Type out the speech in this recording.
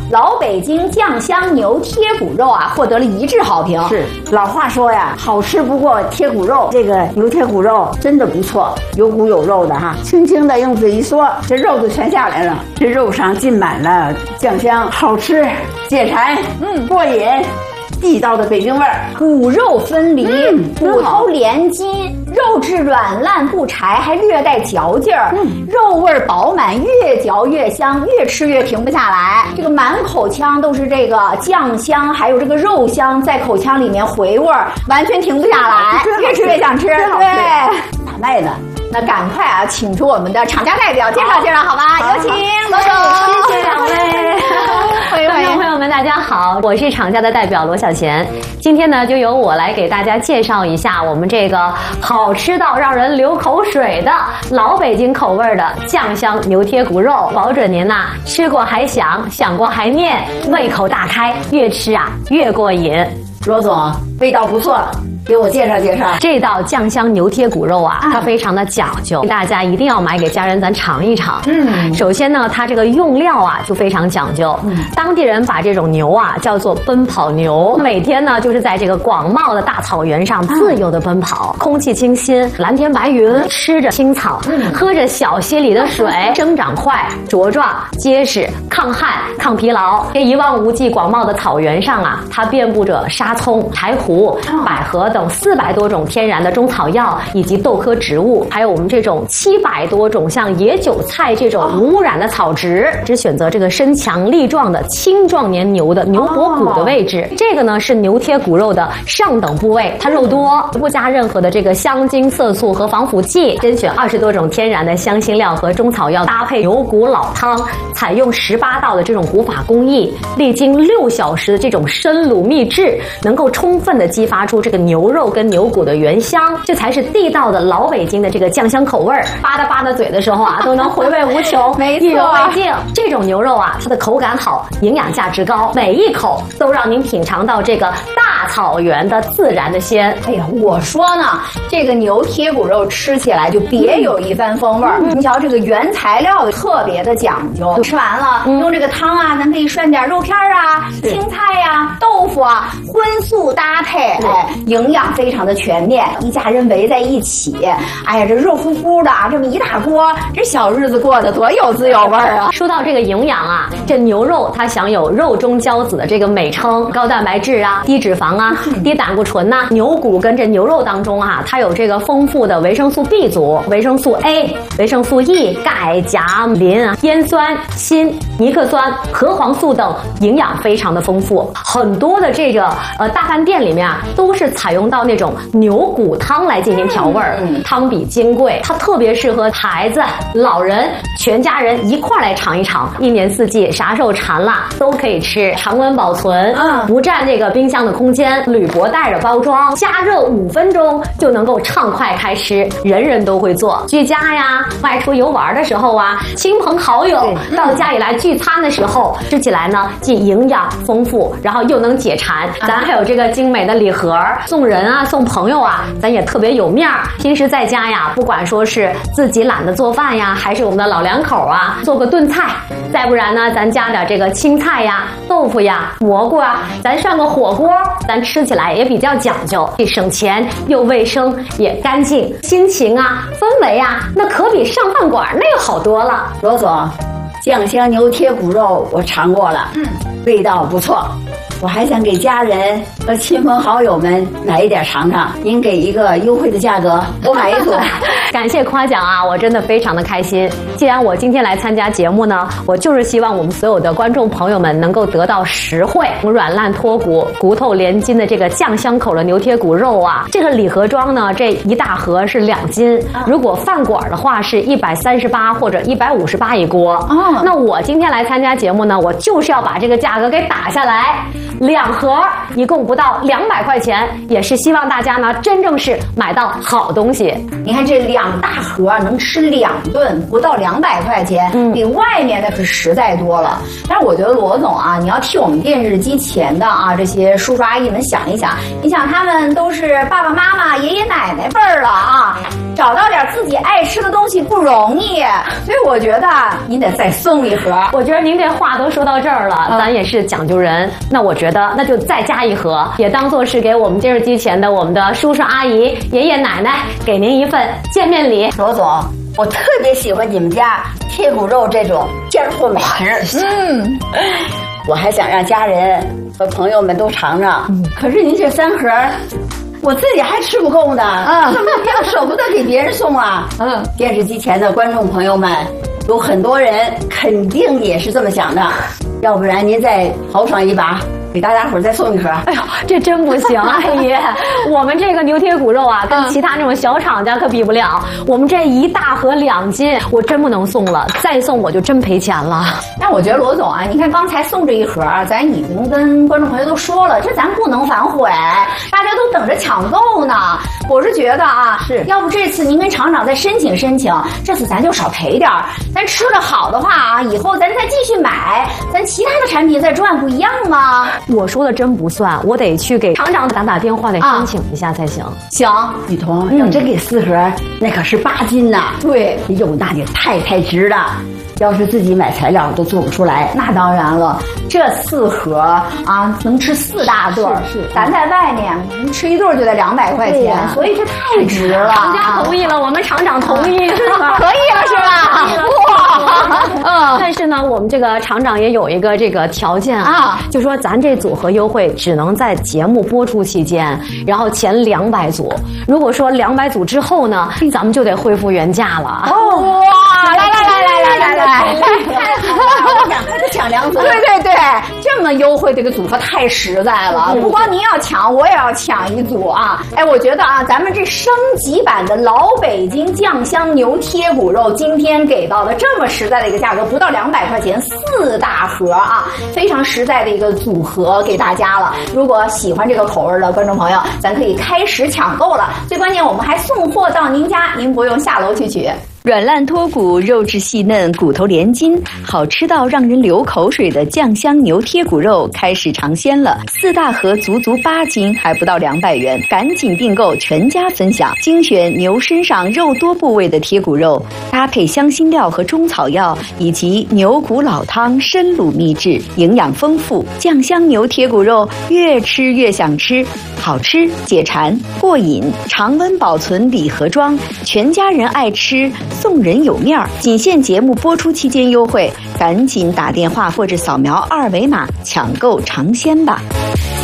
老北京酱香牛贴骨肉啊，获得了一致好评。 是，老话说呀，好吃不过贴骨肉。这个牛贴骨肉真的不错，有骨有肉的哈，轻轻的用嘴一嗦，这肉就全下来了。这肉上浸满了酱香，好吃解馋，过瘾。地道的北京味儿， 骨肉分离，骨头连筋，肉质软烂不柴，还略带嚼劲儿，肉味儿饱满，越嚼越香，越吃越停不下来。这个满口腔都是这个酱香，还有这个肉香在口腔里面回味儿，完全停不下来，越吃越想吃。对， 哪卖的？ 那赶快啊，请出我们的厂家代表介绍介绍好吧？有请罗总， 谢谢两位。观众朋友们，大家好，我是厂家的代表罗小贤。今天呢，就由我来给大家介绍一下我们这个好吃到让人流口水的老北京口味的酱香牛贴骨肉，保准您呐吃过还想，想过还念，胃口大开，越吃啊越过瘾。 罗总，味道不错。给我介绍介绍这道酱香牛贴骨肉啊，它非常的讲究，大家一定要买给家人咱尝一尝。首先呢，它这个用料啊就非常讲究。当地人把这种牛啊叫做奔跑牛，每天呢就是在这个广袤的大草原上自由的奔跑，空气清新，蓝天白云，吃着青草，喝着小溪里的水，生长快，茁壮结实，抗旱抗疲劳。这一望无际广袤的草原上啊，它遍布着沙葱、柴胡、百合等400多种天然的中草药以及豆科植物，还有我们这种700多种像野韭菜这种无污染的草植，只选择这个身强力壮的青壮年牛的牛脖骨的位置。这个呢是牛贴骨肉的上等部位，它肉多，不加任何的这个香精、色素和防腐剂，甄选20多种天然的香辛料和中草药，搭配牛骨老汤，采用18道的这种古法工艺，历经6小时的这种深卤秘制，能够充分的激发出这个牛肉跟牛骨的原香，这才是地道的老北京的这个酱香口味儿。吧嗒嘴的时候啊，都能回味无穷，意犹未尽。这种牛肉啊，它的口感好，营养价值高，每一口都让您品尝到这个大草原的自然的鲜。 哎呀，我说呢，这个牛贴骨肉吃起来就别有一番风味儿。你瞧，这个原材料特别的讲究，吃完了用这个汤啊，咱可以涮点肉片啊、青菜呀、豆腐啊，荤素搭配，营养非常的全面。一家人围在一起，哎呀，这热乎乎的这么一大锅，这小日子过得多有滋有味啊！ 说到这个营养啊，这牛肉它享有肉中骄子的这个美称，高蛋白质啊、低脂肪啊、低胆固醇呐。牛骨跟这牛肉当中啊，它有这个丰富的维生素 B 族、维生素 A、维生素 E、钙、钾、磷、烟酸、锌、尼克酸、核黄素等营养非常的丰富。很多的这个大饭店里面啊，都是采用到那种牛骨汤来进行调味儿，汤比金贵，它特别适合孩子、老人、全家人一块来尝一尝。一年四季啥时候馋了都可以吃，常温保存，不占这个冰箱的空间，铝箔袋着包装，加热5分钟就能够畅快开吃，人人都会做。居家呀，外出游玩的时候啊，亲朋好友到家里来聚餐的时候，吃起来呢既营养丰富，然后又能解馋。咱还有这个精美的礼盒，送人啊，送朋友啊，咱也特别有面儿。平时在家呀，不管说是自己懒得做饭呀，还是我们的老两口啊，做个炖菜，再不然呢，咱加点这个青菜呀、豆腐呀、蘑菇啊，咱涮个火锅，咱吃起来也比较讲究，既省钱又卫生也干净，心情啊、氛围啊，那可比上饭馆那个好多了。 罗总，酱香牛贴骨肉我尝过了，味道不错。我还想给家人和亲朋好友们来一点尝尝，您给一个优惠的价格，我买一组。 感谢夸奖啊，我真的非常的开心。既然我今天来参加节目呢，我就是希望我们所有的观众朋友们能够得到实惠，软烂脱骨、骨头连筋的这个酱香口的牛贴骨肉啊。这个礼盒装呢，这一大盒是2斤，如果饭馆的话是138或者158一锅。那我今天来参加节目呢，我就是要把这个价格给打下来。 2盒，一共不到200块钱，也是希望大家呢真正是买到好东西。 你看这2大盒能吃2顿，不到200块钱，比外面的可实在多了。但是我觉得罗总啊，你要替我们电视机前的啊这些叔叔阿姨们想一想，你想他们都是爸爸妈妈、爷爷奶奶辈儿了啊，找到点自己爱吃的东西不容易，所以我觉得您得再送1盒。 我觉得您这话都说到这儿了，咱也是讲究人，那我觉得那就再加1盒，也当做是给我们电视机前的我们的叔叔阿姨、爷爷奶奶给您一份见面礼。 罗总，我特别喜欢你们家贴骨肉这种尖货美食。我还想让家人和朋友们都尝尝。可是您这3盒，我自己还吃不够呢。怎么又舍不得给别人送啊？电视机前的观众朋友们，有很多人肯定也是这么想的。要不然您再豪爽一把，给大家伙再送1盒。 哎呦，这真不行，阿姨，我们这个牛贴骨肉啊，跟其他那种小厂家可比不了。我们这1大盒2斤，我真不能送了，再送我就真赔钱了。 但我觉得罗总啊，你看刚才送这1盒，咱已经跟观众朋友都说了，这咱不能反悔，大家都等着抢购呢。我是觉得啊，要不这次您跟厂长再申请，这次咱就少赔点儿。咱吃的好的话啊，以后咱再继续买，咱其他的产品再赚，不一样吗？ 我说的真不算，我得去给厂长打电话，得申请一下才行。 行， 雨桐，要真给4盒，那可是8斤呐。 对， 哟，那就太值了。要是自己买材料都做不出来。 那当然了，这4盒啊，能吃4大顿。 是， 咱在外面吃1顿就得200块钱，所以这太值了。 厂家同意了，我们厂长同意是吧？ 可以了是吧？哇， 但是呢，我们这个厂长也有一个这个条件啊，就说咱这组合优惠只能在节目播出期间，然后前200组。如果说200组之后呢，咱们就得恢复原价了。 哇，来， 我想还得抢2组。 对，这么优惠，这个组合太实在了。不光您要抢，我也要抢1组啊！哎，我觉得啊，咱们这升级版的老北京酱香牛贴骨肉，今天给到的这么实在的一个价格，不到200块钱，4大盒啊，非常实在的一个组合给大家了。如果喜欢这个口味的观众朋友，咱可以开始抢购了。最关键，我们还送货到您家，您不用下楼去取。 软烂脱骨，肉质细嫩，骨头连筋，好吃到让人流口水的酱香牛贴骨肉开始尝鲜了。4大盒足8斤，还不到200元，赶紧订购，全家分享。精选牛身上肉多部位的贴骨肉，搭配香辛料和中草药，以及牛骨老汤深卤秘制，营养丰富。酱香牛贴骨肉越吃越想吃，好吃解馋过瘾，常温保存礼盒装，全家人爱吃。送人有面儿，仅限节目播出期间优惠，赶紧打电话或者扫描2维码抢购尝鲜吧。